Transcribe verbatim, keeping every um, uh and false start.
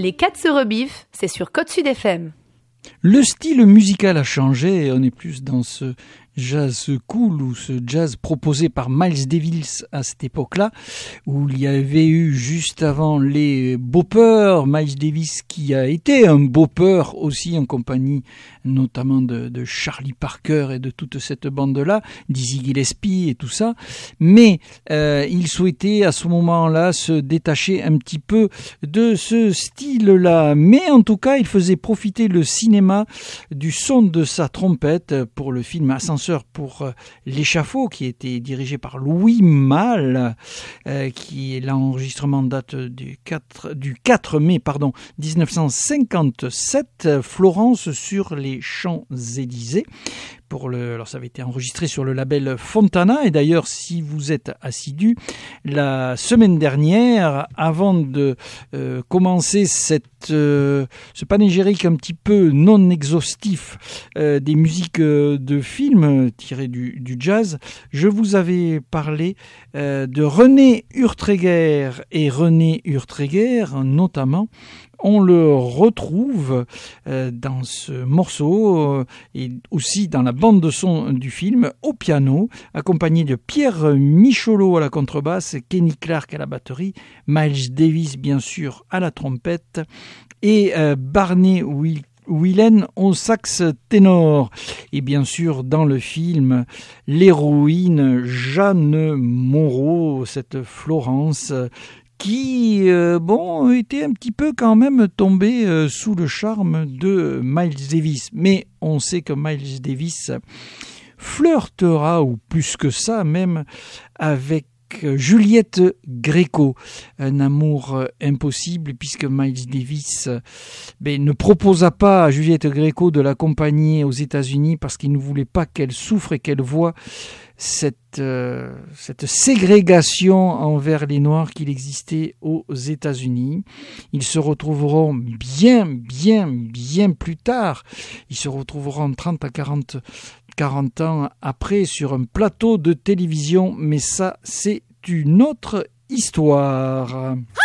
Les quatre se rebiffent, c'est sur Côte Sud F M. Le style musical a changé, on est plus dans ce jazz cool ou ce jazz proposé par Miles Davis à cette époque-là, où il y avait eu juste avant les boppers, Miles Davis qui a été un bopper aussi en compagnie notamment de, de Charlie Parker et de toute cette bande-là, Dizzy Gillespie et tout ça, mais euh, il souhaitait à ce moment-là se détacher un petit peu de ce style-là, mais en tout cas il faisait profiter le cinéma du son de sa trompette pour le film Ascenseur pour l'échafaud qui était dirigé par Louis Malle, euh, qui l'enregistrement date du quatre, du quatre mai pardon, dix-neuf cent cinquante-sept, Florence sur les Champs-Élysées. Pour le, alors ça avait été enregistré sur le label Fontana, et d'ailleurs si vous êtes assidu, la semaine dernière, avant de euh, commencer cette, euh, ce panégyrique un petit peu non exhaustif euh, des musiques euh, de films tirées du, du jazz, je vous avais parlé euh, de René Urtréguer, et René Urtréguer notamment, on le retrouve euh, dans ce morceau euh, et aussi dans la bande de son du film au piano, accompagné de Pierre Michelot à la contrebasse, Kenny Clark à la batterie, Miles Davis bien sûr à la trompette et euh, Barney Will Whelan au sax ténor. Et bien sûr, dans le film, l'héroïne Jeanne Moreau, cette Florence, qui, euh, bon, était un petit peu quand même tombée euh, sous le charme de Miles Davis. Mais on sait que Miles Davis flirtera, ou plus que ça même, avec Juliette Gréco, un amour impossible puisque Miles Davis ben, ne proposa pas à Juliette Gréco de l'accompagner aux États-Unis parce qu'il ne voulait pas qu'elle souffre et qu'elle voie cette, euh, cette ségrégation envers les Noirs qu'il existait aux États-Unis. Ils se retrouveront bien, bien, bien plus tard. Ils se retrouveront trente à quarante quarante ans après sur un plateau de télévision, mais ça c'est une autre histoire.